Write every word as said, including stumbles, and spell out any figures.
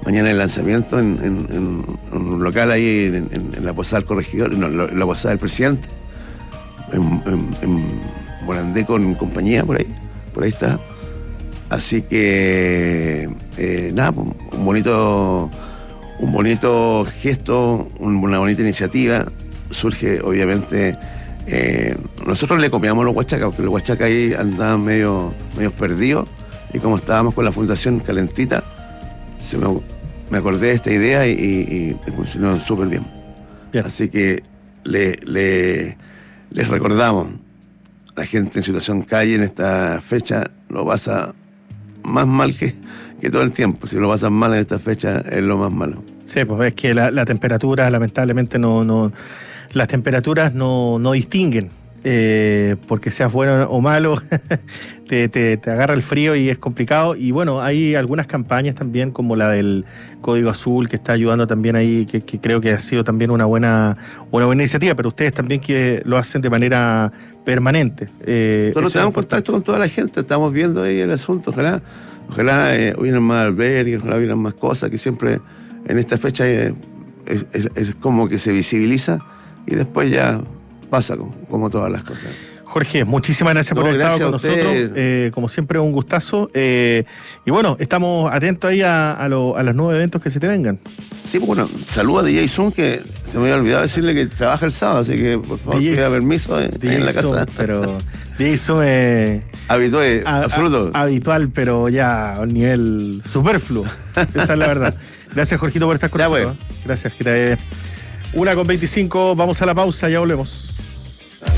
mañana el lanzamiento en, en, en, en un local ahí en, en, en la Posada del Corregidor, no, en la Posada del Presidente, en, en, en Morandé con compañía, por ahí, por ahí está. Así que, eh, nada, un bonito, un bonito gesto, una bonita iniciativa. Surge, obviamente, eh, nosotros le copiamos a los huachacas, porque los huachacas ahí andaban medio, medio perdidos, y como estábamos con la Fundación Calentita, se me, me acordé de esta idea y, y, y funcionó súper bien. bien. Así que le, le, les recordamos, la gente en situación calle en esta fecha lo pasa más mal que, que todo el tiempo. Si lo pasan mal en esta fecha es lo más malo. Sí, pues es que la, la temperatura, lamentablemente, no, no las temperaturas no, no distinguen. Eh, porque seas bueno o malo, te, te, te agarra el frío y es complicado. Y bueno, hay algunas campañas también, como la del Código Azul, que está ayudando también ahí, que, que creo que ha sido también una buena, una buena iniciativa, pero ustedes también que lo hacen de manera permanente. Eh, Nosotros tenemos contacto con toda la gente, estamos viendo ahí el asunto, ojalá, ojalá eh, hubieran más albergues, ojalá hubieran más cosas, que siempre en esta fecha eh, es, es, es como que se visibiliza y después ya pasa como, como todas las cosas. Jorge, muchísimas gracias no, por haber estado con nosotros. Eh, como siempre, un gustazo. Eh, y bueno, estamos atentos ahí a, a, lo, a los nuevos eventos que se te vengan. Sí, bueno, saluda a D J Zoom, que se me había olvidado decirle que trabaja el sábado, así que por favor pida permiso en, en la casa. Pero D J Zoom es habitual, a, absoluto. A, habitual, pero ya a un nivel superfluo. Esa es la verdad. Gracias, Jorgito, por estar con ya nosotros. Pues. Gracias, que te una con veinticinco, vamos a la pausa, ya volvemos.